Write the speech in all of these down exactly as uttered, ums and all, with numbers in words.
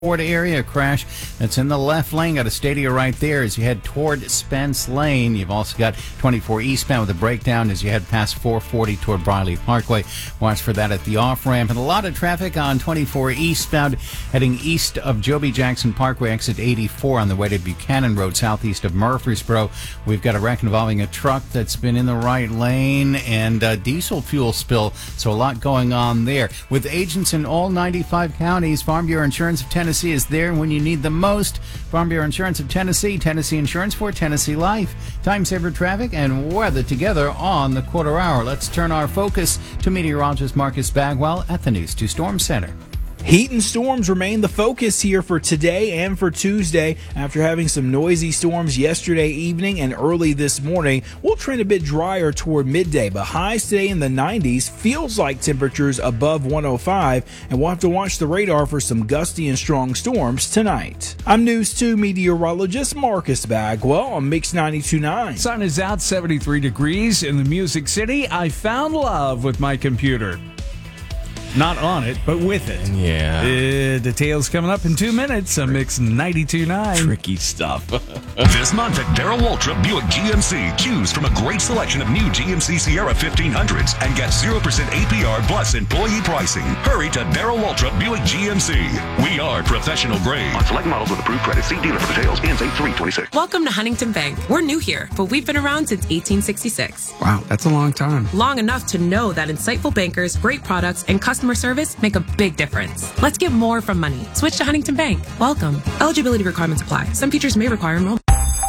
Ford area crash that's in the left lane. Got a Stadia right there as you head toward Spence Lane. You've also got twenty-four eastbound with a breakdown as you head past four forty toward Briley Parkway. Watch for that at the off-ramp. And a lot of traffic on twenty-four eastbound heading east of Joby Jackson Parkway, exit eighty-four on the way to Buchanan Road, southeast of Murfreesboro. We've got a wreck involving a truck that's been in the right lane and a diesel fuel spill, so a lot going on there. With agents in all ninety-five counties, Farm Bureau Insurance of Tennessee is there when you need them most. Farm Bureau Insurance of Tennessee, Tennessee Insurance for Tennessee Life. Time saver traffic and weather together on the quarter hour. Let's turn our focus to meteorologist Marcus Bagwell at the News two Storm Center. Heat and storms remain the focus here for today and for Tuesday. After having some noisy storms yesterday evening and early this morning, we'll trend a bit drier toward midday, but highs today in the nineties. Feels like temperatures above one oh five, and we'll have to watch the radar for some gusty and strong storms tonight. I'm News two meteorologist Marcus Bagwell on Mix ninety-two point nine. Sun is out, seventy-three degrees in the Music City. I found love with my computer. Not on it, but with it. Yeah. Uh, details coming up in two minutes on Mix ninety-two point nine. Tricky stuff. This month at Darrell Waltrip Buick G M C, choose from a great selection of new G M C Sierra fifteen hundreds and get zero percent A P R plus employee pricing. Hurry to Darrell Waltrip Buick G M C. We are professional grade. On select models with approved credit, see dealer for details. Ends eight three twenty-six. Welcome to Huntington Bank. We're new here, but we've been around since eighteen sixty-six. Wow, that's a long time. Long enough to know that insightful bankers, great products, and customer service make a big difference. Let's get more from money. Switch to Huntington Bank. Welcome. Eligibility requirements apply. Some features may require enrollment.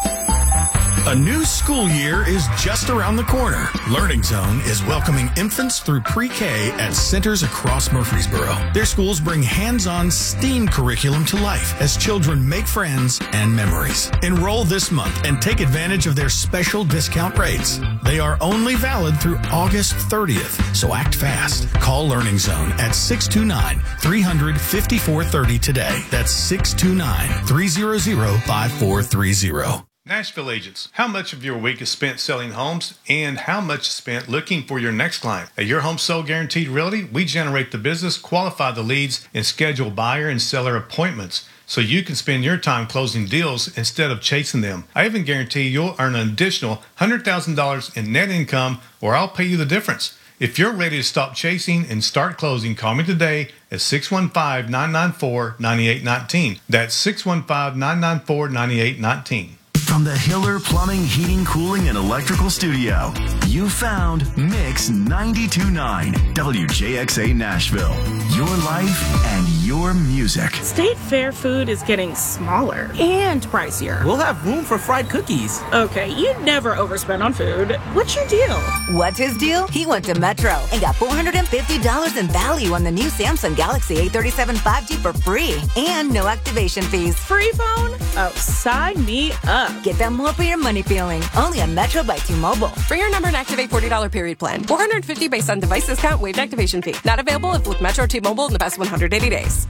A new school year is just around the corner. Learning Zone is welcoming infants through pre-K at centers across Murfreesboro. Their schools bring hands-on STEAM curriculum to life as children make friends and memories. Enroll this month and take advantage of their special discount rates. They are only valid through August thirtieth, so act fast. Call Learning Zone at six two nine, three hundred, fifty-four thirty today. That's six two nine, three hundred, five four three zero. Nashville agents, how much of your week is spent selling homes and how much is spent looking for your next client? At Your Home Sold Guaranteed Realty, we generate the business, qualify the leads, and schedule buyer and seller appointments so you can spend your time closing deals instead of chasing them. I even guarantee you'll earn an additional one hundred thousand dollars in net income, or I'll pay you the difference. If you're ready to stop chasing and start closing, call me today at six one five, nine nine four, nine eight one nine. That's six one five, nine nine four, nine eight one nine. From the Hiller Plumbing, Heating, Cooling, and Electrical Studio, you found Mix ninety-two point nine, W J X A Nashville. Your life and your music. State Fair food is getting smaller and pricier. We'll have room for fried cookies. Okay, you never overspend on food. What's your deal? What's his deal? He went to Metro and got four hundred fifty dollars in value on the new Samsung Galaxy A thirty-seven five G for free and no activation fees. Free phone? Oh, sign me up. Get that more for your money feeling. Only on Metro by T-Mobile. For your number and activate forty dollars period plan. four hundred fifty dollars based on device discount, waived activation fee. Not available if with Metro T-Mobile in the past one hundred eighty days.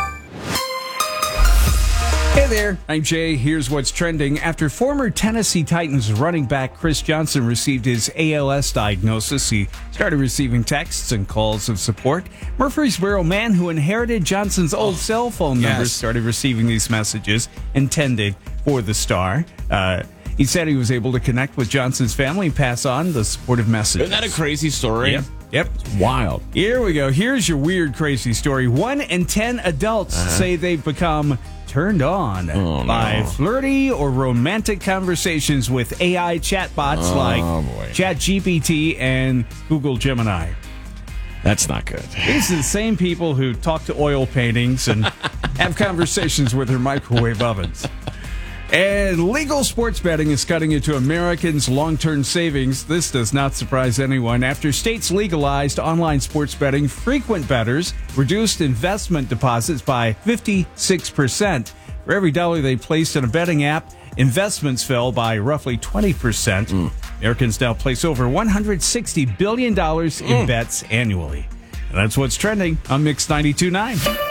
Hey there, I'm Jay. Here's what's trending. After former Tennessee Titans running back Chris Johnson received his A L S diagnosis, he started receiving texts and calls of support. Murfreesboro man who inherited Johnson's old oh, cell phone numbers yes. started receiving these messages intended for the star. Uh, he said he was able to connect with Johnson's family and pass on the supportive messages. Isn't that a crazy story? Yep. Yep. It's wild. Here we go. Here's your weird, crazy story. One in ten adults uh-huh. say they've become turned on oh, by no. flirty or romantic conversations with A I chatbots oh, like boy. ChatGPT and Google Gemini. That's not good. These are the same people who talk to oil paintings and have conversations with their microwave ovens. And legal sports betting is cutting into Americans' long-term savings. This does not surprise anyone. After states legalized online sports betting, frequent bettors reduced investment deposits by fifty-six percent. For every dollar they placed in a betting app, investments fell by roughly twenty percent. Mm. Americans now place over one hundred sixty billion dollars in mm. bets annually. And that's what's trending on Mix ninety-two point nine.